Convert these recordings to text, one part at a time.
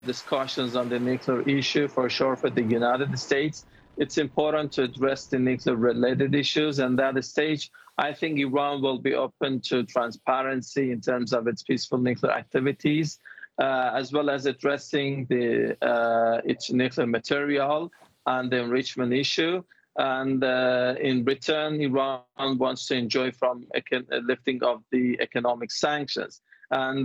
discussions on the nuclear issue, for sure, for the United States. It's important to address the nuclear-related issues, and at that stage, I think Iran will be open to transparency in terms of its peaceful nuclear activities, as well as addressing its nuclear material and the enrichment issue. And in return, Iran wants to enjoy from lifting of the economic sanctions. And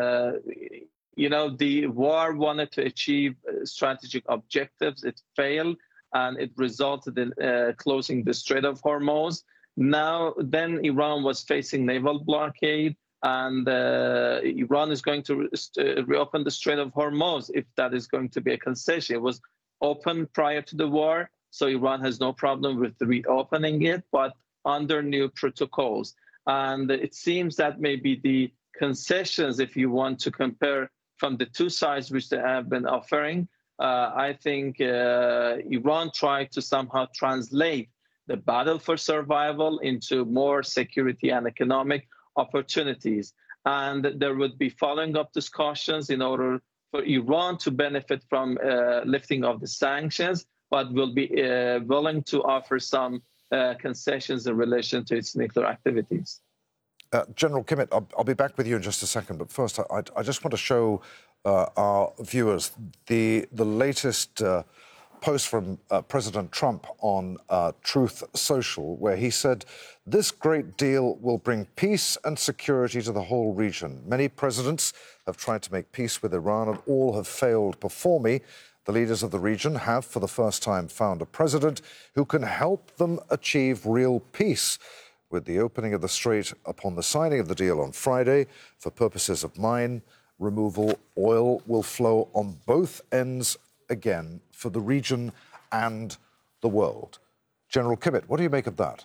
the war wanted to achieve strategic objectives. It failed, and it resulted in closing the Strait of Hormuz. Then Iran was facing naval blockade, and Iran is going to reopen the Strait of Hormuz if that is going to be a concession. It was open prior to the war, so Iran has no problem with reopening it, but under new protocols. And it seems that maybe the concessions, if you want to compare from the two sides which they have been offering, I think Iran tried to somehow translate the battle for survival into more security and economic opportunities. And there would be following up discussions in order for Iran to benefit from lifting of the sanctions, but will be willing to offer some concessions in relation to its nuclear activities. General Kimmitt, I'll be back with you in just a second, but first I just want to show our viewers the latest post from President Trump on Truth Social, where he said, "This great deal will bring peace and security to the whole region. Many presidents have tried to make peace with Iran and all have failed before me. The leaders of the region have, for the first time, found a president who can help them achieve real peace. With the opening of the strait upon the signing of the deal on Friday, for purposes of mine removal, oil will flow on both ends again for the region and the world." General Kimmitt, what do you make of that?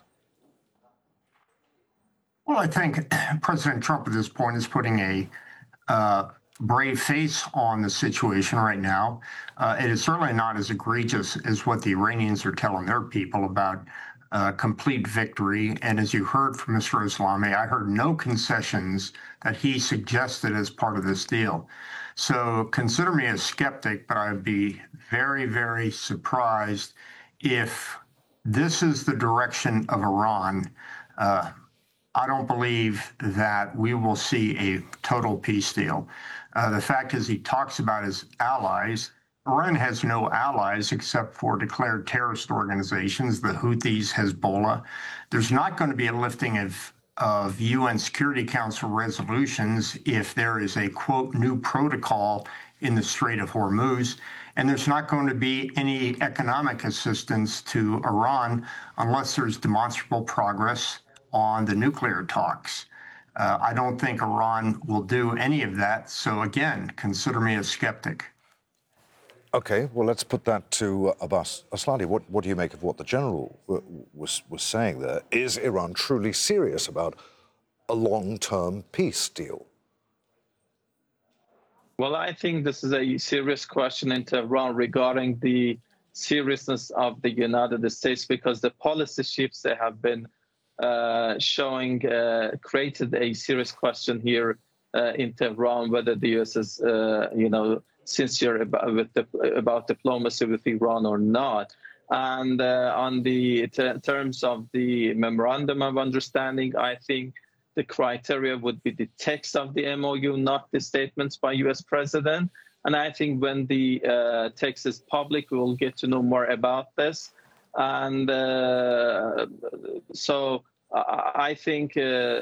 Well, I think President Trump at this point is putting a brave face on the situation right now. It is certainly not as egregious as what the Iranians are telling their people about complete victory. And as you heard from Mr. Eslami, I heard no concessions that he suggested as part of this deal. So consider me a skeptic, but I'd be very, very surprised if this is the direction of Iran. I don't believe that we will see a total peace deal. The fact is, he talks about his allies. Iran has no allies except for declared terrorist organizations, the Houthis, Hezbollah. There's not going to be a lifting of UN Security Council resolutions if there is a, quote, new protocol in the Strait of Hormuz. And there's not going to be any economic assistance to Iran unless there's demonstrable progress on the nuclear talks. I don't think Iran will do any of that. So again, consider me a skeptic. Okay, well, let's put that to Abbas Aslani. What do you make of what the general was saying there? Is Iran truly serious about a long-term peace deal? Well, I think this is a serious question in Tehran regarding the seriousness of the United States, because the policy shifts they have been showing created a serious question here in Tehran, whether the U.S. is, sincere about diplomacy with Iran or not. And on the terms of the memorandum of understanding, I think the criteria would be the text of the MOU, not the statements by U.S. President. And I think when the text is public, we will get to know more about this. And so I think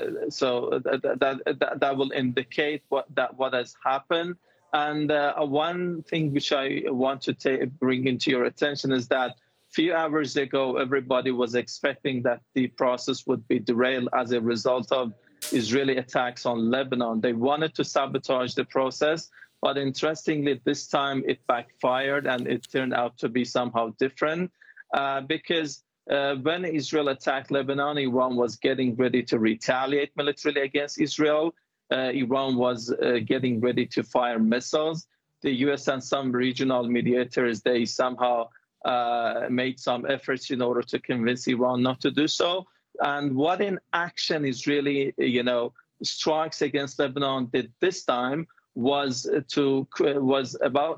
that will indicate what has happened. And one thing which I want to bring into your attention is that a few hours ago, everybody was expecting that the process would be derailed as a result of Israeli attacks on Lebanon. They wanted to sabotage the process, but interestingly, this time it backfired and it turned out to be somehow different because when Israel attacked Lebanon, Iran was getting ready to retaliate militarily against Israel. Iran was getting ready to fire missiles. The U.S. and some regional mediators, they somehow made some efforts in order to convince Iran not to do so. And what in action Israeli, strikes against Lebanon did this time was about